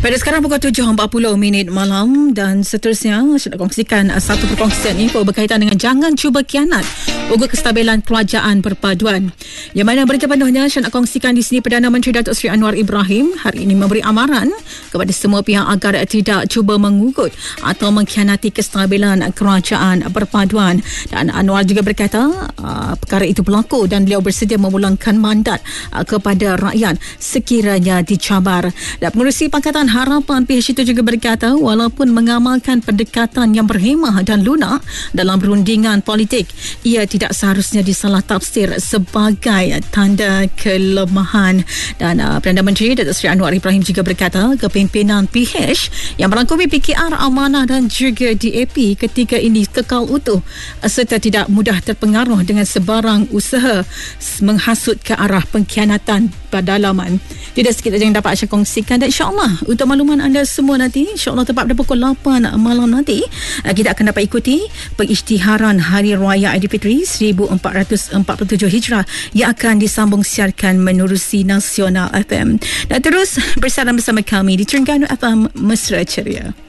Pada sekarang pukul 7.40 malam dan seterusnya saya nak kongsikan satu perkongsian info berkaitan dengan jangan cuba khianat ugut kestabilan kerajaan perpaduan. Yang mana berita penuhnya saya nak kongsikan di sini. Perdana Menteri Datuk Seri Anwar Ibrahim hari ini memberi amaran kepada semua pihak agar tidak cuba mengugut atau mengkhianati kestabilan kerajaan perpaduan. Dan Anwar juga berkata perkara itu berlaku dan beliau bersedia memulangkan mandat kepada rakyat sekiranya dicabar. Dan pengerusi Pakatan Harapan PH itu juga berkata walaupun mengamalkan pendekatan yang berhemah dan lunak dalam perundingan politik, ia tidak seharusnya disalah tafsir sebagai tanda kelemahan. Dan Perdana Menteri Datuk Seri Anwar Ibrahim juga berkata kepimpinan PH yang merangkumi PKR, Amanah dan juga DAP ketika ini kekal utuh serta tidak mudah terpengaruh dengan sebarang usaha menghasut ke arah pengkhianatan pedalaman. Tidak sedikit yang dapat saya kongsikan dan insyaAllah untuk makluman anda semua nanti, insyaAllah tepat pada pukul 8 malam nanti kita akan dapat ikuti pengisytiharan Hari Raya Aidilfitri 1447 Hijrah yang akan disambung siarkan menerusi Nasional FM. Dan terus bersama kami di Terengganu FM Mesra Ceria.